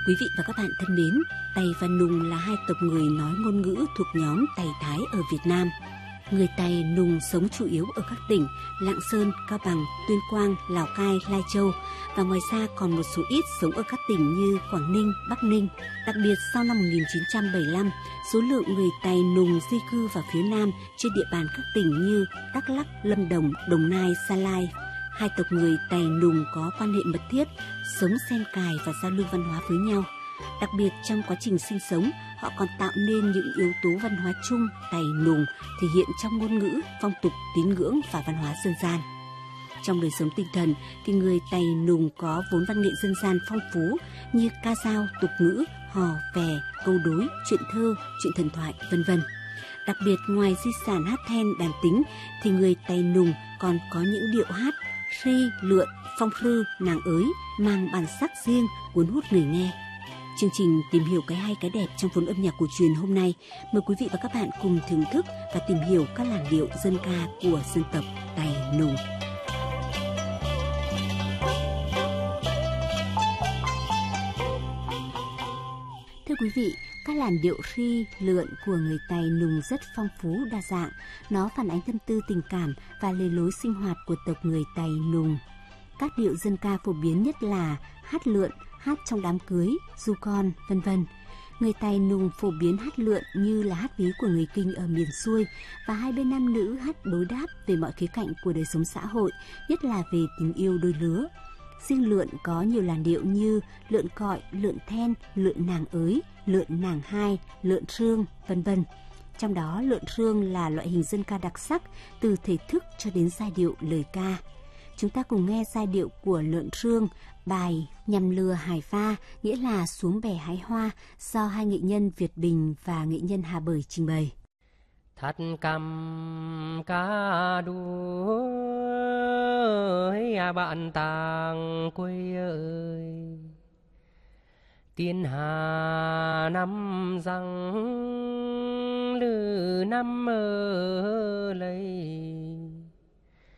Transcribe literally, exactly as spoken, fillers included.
Quý vị và các bạn thân mến, Tày và Nùng là hai tộc người nói ngôn ngữ thuộc nhóm Tày Thái ở Việt Nam. Người Tày Nùng sống chủ yếu ở các tỉnh Lạng Sơn, Cao Bằng, Tuyên Quang, Lào Cai, Lai Châu và ngoài ra còn một số ít sống ở các tỉnh như Quảng Ninh, Bắc Ninh. Đặc biệt sau năm một nghìn chín trăm bảy mươi lăm, số lượng người Tày Nùng di cư vào phía Nam trên địa bàn các tỉnh như Đắk Lắk, Lâm Đồng, Đồng Nai, Sa Lai. Hai tộc người Tày Nùng có quan hệ mật thiết, sống xen cài và giao lưu văn hóa với nhau. Đặc biệt trong quá trình sinh sống, họ còn tạo nên những yếu tố văn hóa chung Tày Nùng thể hiện trong ngôn ngữ, phong tục, tín ngưỡng và văn hóa dân gian. Trong đời sống tinh thần thì người Tày Nùng có vốn văn nghệ dân gian phong phú như ca dao, tục ngữ, hò, vè, câu đối, truyện thơ, truyện thần thoại, vân vân. Đặc biệt ngoài di sản hát then đàn tính thì người Tày Nùng còn có những điệu hát ri, lượn, phong rư, nàng ới mang bản sắc riêng cuốn hút người nghe. Chương trình Tìm hiểu cái hay cái đẹp trong vốn âm nhạc cổ truyền hôm nay mời quý vị và các bạn cùng thưởng thức và tìm hiểu các làn điệu dân ca của dân tộc Tày Nùng. Thưa quý vị, các làn điệu ri, lượn của người Tày Nùng rất phong phú, đa dạng. Nó phản ánh tâm tư tình cảm và lề lối sinh hoạt của tộc người Tày Nùng. Các điệu dân ca phổ biến nhất là hát lượn, hát trong đám cưới, du con, vân vân. Người Tày Nùng phổ biến hát lượn như là hát ví của người Kinh ở miền xuôi và hai bên nam nữ hát đối đáp về mọi khía cạnh của đời sống xã hội, nhất là về tình yêu đôi lứa. Riêng lượn có nhiều làn điệu như lượn cọi, lượn then, lượn nàng ới, lượn nàng hai, lượn rương, vân vân. Trong đó lượn rương là loại hình dân ca đặc sắc từ thể thức cho đến giai điệu lời ca. Chúng ta cùng nghe giai điệu của lượn rương, bài Nhằm lừa hải pha, nghĩa là xuống bè hái hoa, do hai nghệ nhân Việt Bình và nghệ nhân Hà Bởi trình bày. Thắt cầm cá đuối bạn tàng quê ơi, tiên hà năm răng lư năm mơ lấy,